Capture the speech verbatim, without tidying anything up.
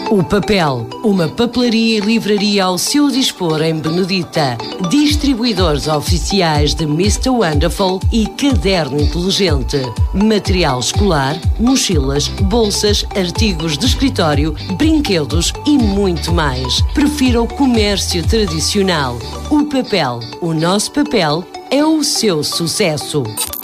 O Papel, uma papelaria e livraria ao seu dispor em Benedita. Distribuidores oficiais de mister Wonderful e Caderno Inteligente. Material escolar, mochilas, bolsas, artigos de escritório, brinquedos e muito mais. Prefira o comércio tradicional. O Papel, o nosso papel é o seu sucesso.